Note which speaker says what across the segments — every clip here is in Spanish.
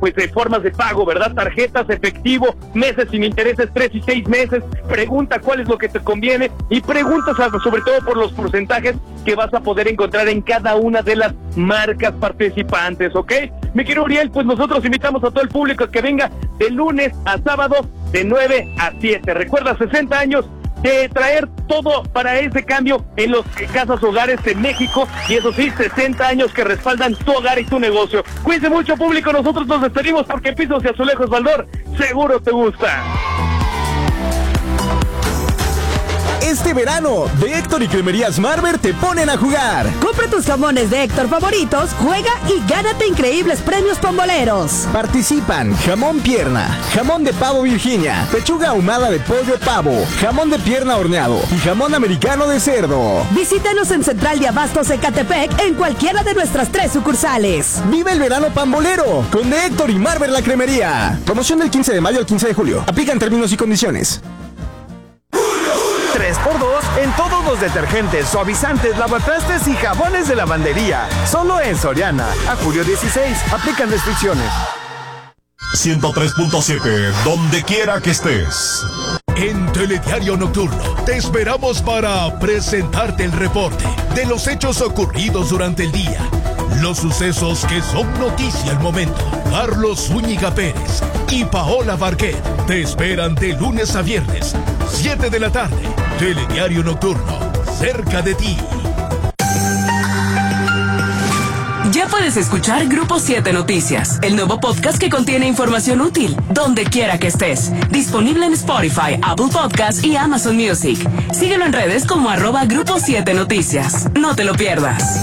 Speaker 1: formas de pago, ¿verdad? Tarjetas, efectivo, meses sin intereses, 3 y 6 meses. Pregunta cuál es lo que te conviene y pregunta sobre todo por los porcentajes que vas a poder encontrar en cada una de las marcas participantes, ¿ok? Mi querido Uriel, pues nosotros invitamos a todo el público que venga de lunes a sábado de 9 a 7. Recuerda, 60 años de traer todo para ese cambio en los casas hogares de México, y eso sí, 60 años que respaldan tu hogar y tu negocio. Cuídense mucho, público, nosotros nos despedimos porque Pisos y Azulejos Baldor seguro te gusta.
Speaker 2: Este verano, de Héctor y Cremerías Marber te ponen a jugar.
Speaker 3: Compra tus jamones de Héctor favoritos, juega y gánate increíbles premios pomboleros.
Speaker 2: Participan jamón pierna, jamón de pavo Virginia, pechuga ahumada de pollo pavo, jamón de pierna horneado y jamón americano de cerdo.
Speaker 3: Visítanos en Central de Abastos Ecatepec en cualquiera de nuestras 3 sucursales.
Speaker 2: Vive el verano pambolero con de Héctor y Marber la Cremería. Promoción del 15 de mayo al 15 de julio. Aplican términos y condiciones.
Speaker 4: 3x2 en todos los detergentes, suavizantes, lavatrastes y jabones de lavandería. Solo en Soriana. A julio 16. Aplican restricciones.
Speaker 5: 103.7, donde quiera que estés.
Speaker 6: En Telediario Nocturno te esperamos para presentarte el reporte de los hechos ocurridos durante el día. Los sucesos que son noticia al momento. Carlos Zúñiga Pérez y Paola Barquet te esperan de lunes a viernes, 7 de la tarde. Telediario Nocturno, cerca de ti.
Speaker 7: Ya puedes escuchar Grupo 7 Noticias, el nuevo podcast que contiene información útil, donde quiera que estés. Disponible en Spotify, Apple Podcasts y Amazon Music. Síguelo en redes como @Grupo 7 Noticias. No te lo pierdas.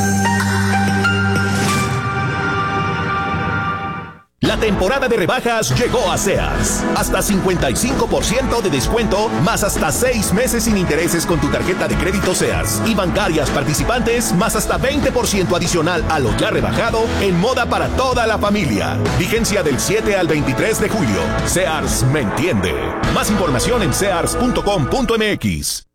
Speaker 8: La temporada de rebajas llegó a Sears. Hasta 55% de descuento, más hasta 6 meses sin intereses con tu tarjeta de crédito Sears. Y bancarias participantes, más hasta 20% adicional a lo ya rebajado en moda para toda la familia. Vigencia del 7 al 23 de julio. Sears me entiende. Más información en sears.com.mx.